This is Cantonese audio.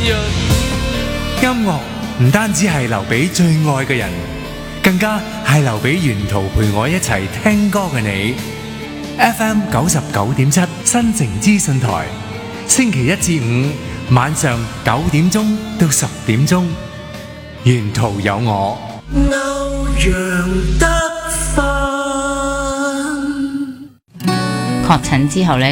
音樂唔單止係留俾最愛嘅人，更加係留俾沿途陪我一齊聽歌嘅你。FM 99.7新城資訊台，星期一至五晚上9點鐘到10點鐘，沿途有我。 歐陽德芬。 確診之後呢，